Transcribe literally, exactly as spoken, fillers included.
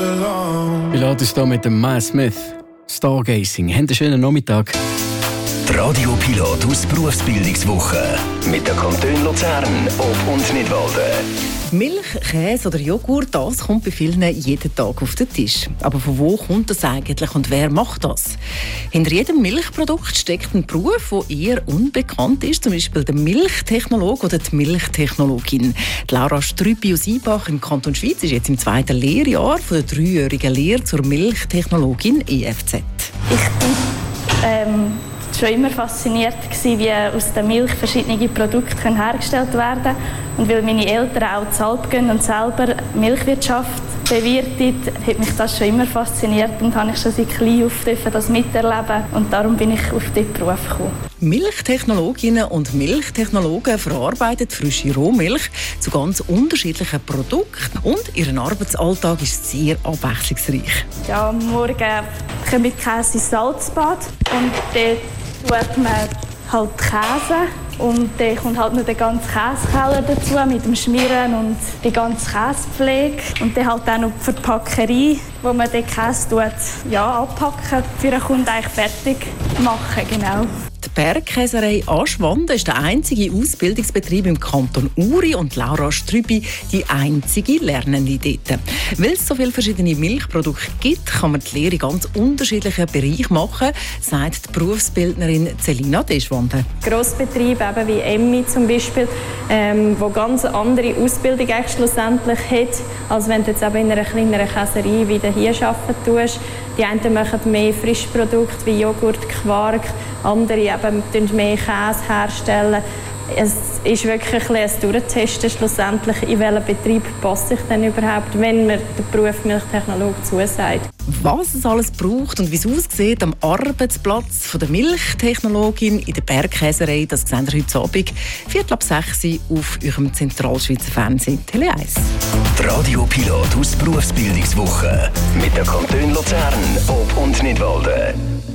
belong. Wie lädt es hier mit dem Miles Smith? Stargazing. Habt einen schönen Nachmittag. Die Radio Pilot aus Berufsbildungswoche mit der Kanton Luzern, Ob und Nidwalden. Milch, Käse oder Joghurt, das kommt bei vielen jeden Tag auf den Tisch. Aber von wo kommt das eigentlich und wer macht das? Hinter jedem Milchprodukt steckt ein Beruf, der eher unbekannt ist, zum Beispiel der Milchtechnologe oder die Milchtechnologin. Die Laura Strüby aus Ibach im Kanton Schwyz ist jetzt im zweiten Lehrjahr von der dreijährigen Lehre zur Milchtechnologin E F Z. Ich bin ähm, schon immer fasziniert gewesen, wie aus der Milch verschiedene Produkte hergestellt werden können. Und weil meine Eltern auch zu Alp gehen und selber Milchwirtschaft bewirtet, hat mich das schon immer fasziniert und habe ich schon seit klein auf das miterleben. Und darum bin ich auf diesen Beruf gekommen. Milchtechnologinnen und Milchtechnologen verarbeiten frische Rohmilch zu ganz unterschiedlichen Produkten und ihr Arbeitsalltag ist sehr abwechslungsreich. Ja, am Morgen kommt mit Käse ins Salzbad und dort tut man halt Käse. Und dann kommt halt noch der ganze Käsekeller dazu mit dem Schmieren und die ganze Käsepflege. Und dann halt auch noch die Verpackerei, wo man den Käse tut, ja, abpacken, für den Kunden eigentlich fertig machen, genau. Die Bergkäserei Aschwanden ist der einzige Ausbildungsbetrieb im Kanton Uri und Laura Strüby die einzige Lernende dort. Weil es so viele verschiedene Milchprodukte gibt, kann man die Lehre in ganz unterschiedlichen Bereichen machen, sagt die Berufsbildnerin Celina Deschwanden. Grossbetriebe eben wie Emmi zum Beispiel, ähm, wo ganz andere Ausbildung schlussendlich hat, als wenn du jetzt eben in einer kleineren Käserei wie hier arbeiten tust. Die einen machen mehr Frischprodukte wie Joghurt, Quark, andere eben mehr Käse herstellen. Es ist wirklich ein Durchtesten schlussendlich, in welchen Betrieb passe ich denn überhaupt, wenn mir der Beruf Milchtechnologe zusagt. Was es alles braucht und wie es aussieht am Arbeitsplatz von der Milchtechnologin in der Bergkäserei, das sehen wir heute Abend, viertel ab sechs auf eurem Zentralschweizer Fernsehen Tele eins. Die Radio Pilot aus Berufsbildungswoche mit der Kanton Luzern, Ob und Nidwalden.